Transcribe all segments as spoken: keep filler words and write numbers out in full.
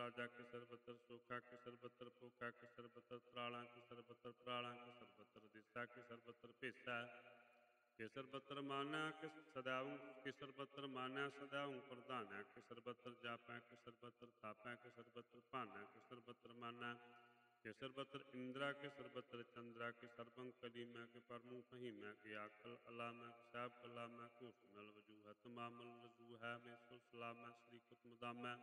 ਰਾਜਾ ਕੇ ਸਰਬਤਰ ਸੋਕਾ ਕੇ ਸਰਬਤਰ ਭੋਕਾ ਕੇ ਸਰਬਤਰ ਤਰਾਲਾਂ ਕੇ ਸਰਬਤਰ ਤਰਾਲਾਂ ਕੇ ਸਰਬਤਰ ਦਿਸਾ ਕੇ ਸਰਬਤਰ ਭੇਸਾ ਕੇ ਸਰਬਤਰ ਮਾਨਾ ਕੇ ਸਦਾਉ ਕੇ ਸਰਬਤਰ ਮਾਨਾ ਸਦਾਉ ਪ੍ਰਧਾਨਾ ਕੇ ਸਰਬਤਰ ਜਾਪੈ ਕੇ ਸਰਬਤਰ ਥਾਪੈ ਕੇ ਸਰਬਤਰ ਭਾਨਾ ਕੇ ਸਰਬਤਰ ਮਾਨਾ ਕੇ ਸਰਬਤਰ ਇੰਦਰਾ ਕੇ ਸਰਬਤਰ ਚੰਦਰਾ ਕੇ ਸਰਬੰ ਕਲੀਮੈ ਕੇ ਪਰਮੂ ਫਹੀਮੈ ਕੇ ਆਖਲ ਅਲਾਮੈ ਕੇ ਸਾਹਿਬ ਕਲਾਮੈ ਘੋਸ਼ ਨਲ ਵਜੂਹੈ ਤਮਾਮਲ ਰਜੂ ਹੈ ਮੇ ਸੁਰ ਸਲਾਮੈ ਸ੍ਰੀ ਕੁਤ ਮਦਾਮੈ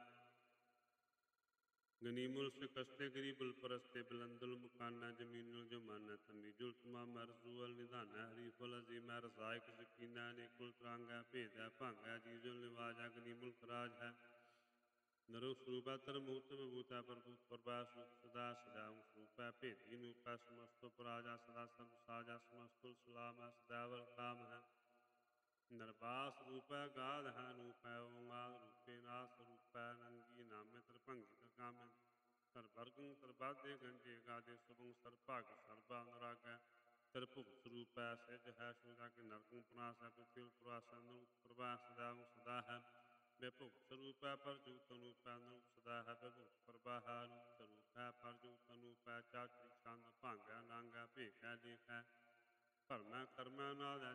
ਗਨੀਮੁਲ ਸਿਕਸਤੇ ਗਰੀਬੁਲ ਪਰਸਤੇ ਬਲੰਦੁਲ ਮੁਕਾਨਾ ਜਮੀਨੁਲ ਜਮਾਨਾ ਤੰਨੀ ਜੁਲ ਤਮਾਮੈ ਰਸੂਅਲ ਨਿਧਾਨਾ ਹਰੀਫੁਲ ਅਜ਼ੀਮੈ ਰਸਾਇਕ ਸਕੀਨਾ ਨੇਕੁਲ ਤਰਾਂਗੈ ਭੇਦੈ ਭਾਂਗੈ ਜੀਜੁਲ ਨਿਵਾਜੈ ਗਨੀਮੁਲ ਖਰਾਜ ਹੈ ਨਰੋ ਸਰੂਪੈ ਧਰਮੂਤ ਵਿਭੂਤੈ ਪ੍ਰਭੂਤ ਪ੍ਰਭਾ ਸੁਖ ਸਦਾ ਸਦਾਉ ਸਰੂਪੈ ਭੇਦੀ ਨੂਪੈ ਸਮਸਤੋ ਪਰਾਜਾ ਸਦਾ ਸਰਬ ਸਾਜਾ ਸਮਸਤੁਲ ਸਲਾਮੈ ਸਦਾਵਰ ਕਾਮ ਹੈ ਨਰਬਾਸ ਰੂਪੈ ਗਾਧ ਹੈ ਰੂਪੈ ਓੰਗਾਦ ਰੂਪੇ ਨਾਸ ਰੂਪੈ ਨੰਗੀ ਨਾਮੇ ਤਰਭੰਗੀ ਤਰਕਾਮੇ ਸਰਬਰਗੰ ਸਰਬਾਦੇ ਗੰਜੇ ਗਾਦੇ ਸੁਭੰ ਸਰਭਾਗ ਸਰਬਾ ਅਨੁਰਾਗੈ ਸਰਭੁਗਤ ਸਰੂਪੈ ਸਿਜ ਹੈ ਸੁਜਾ ਕੇ ਨਰਕੰ ਪ੍ਰਾਸੈ ਪ੍ਰਿਥਿਵ ਪ੍ਰਾਸੈ ਨਰੂਪ ਪ੍ਰਭਾ ਸਦਾਉ ਸਦਾ ਹੈ ਵਿਭੁਗਤ ਸਰੂਪੈ ਪਰਜੂਤ ਅਨੂਪੈ ਨਰੂਪ ਸਦਾ ਹੈ ਵਿਭੁਗਤ ਪ੍ਰਭਾ ਹੈ ਰੂਪ ਸਰੂਪੈ ਪਰਜੂਤ ਅਨੂਪੈ ਚਾਚਰੀ ਚੰਦ ਭਾਂਗੈ ਨਾਂਗੈ ਭੇਖੈ ਦੇਖੈ ਭਰਮੈ ਕਰਮੈ ਨਾਦੈ